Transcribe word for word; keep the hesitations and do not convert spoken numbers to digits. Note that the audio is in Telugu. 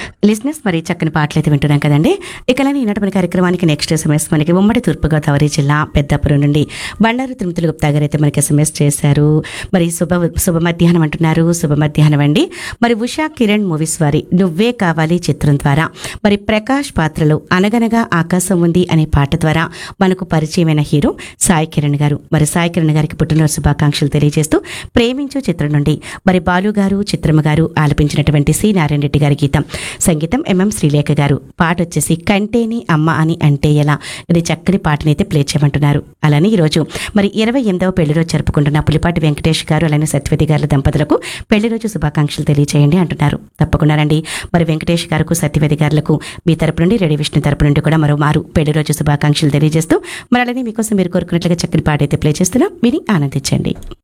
లిజినెస్ మరి చక్కని పాటలు అయితే వింటున్నాం కదండి. ఇకలని ఈనాటి మన కార్యక్రమానికి నెక్స్ట్ ఎస్ఎంఎస్ మనకి ఉమ్మడి తూర్పుగోదావరి జిల్లా పెద్దాపురం నుండి బండారు తిరుమతులు గుప్తా గారు అయితే మనకి ఎస్ఎంఎస్ చేశారు. మరి శుభ శుభ మధ్యాహ్నం అంటున్నారు. శుభ మధ్యాహ్నం అండి. మరి ఉషా కిరణ్ మూవీస్ వారి నువ్వే కావాలి చిత్రం ద్వారా మరి ప్రకాష్ పాత్రలో అనగనగా ఆకాశం ఉంది అనే పాట ద్వారా మనకు పరిచయమైన హీరో సాయి కిరణ్ గారు. మరి సాయి కిరణ్ గారికి పుట్టినరోజు శుభాకాంక్షలు తెలియజేస్తూ ప్రేమించు చిత్రం నుండి మరి బాలు గారు చిత్రమ్మ గారు ఆలపించినటువంటి సి నారాయణ రెడ్డి గారి గీతం, సంగీతం ఎంఎం శ్రీలేఖ గారు, పాట వచ్చేసి కంటేని అమ్మ అని అంటే ఎలా. ఇది చక్కని పాటనైతే ప్లే చేయమంటున్నారు. అలానే ఈరోజు మరి ఇరవై ఎనిమిదవ పెళ్లి రోజు జరుపుకుంటున్న పులిపాటి వెంకటేష్ గారు అలానే సత్యవతి గారుల దంపతులకు పెళ్లి రోజు శుభాకాంక్షలు తెలియజేయండి అంటున్నారు. తప్పకుండా రండి. మరి వెంకటేష్ గారికి సత్యవతి గారులకు మీ తరపు నుండి రెడీ విష్ణు తరపు నుండి కూడా మరో మారు పెళ్లి రోజు శుభాకాంక్షలు తెలియజేస్తూ మరి అలానే మీకోసం మీరు కోరుకున్నట్లుగా చక్కని పాట అయితే ప్లే చేస్తున్నాం. విని ఆనందించండి.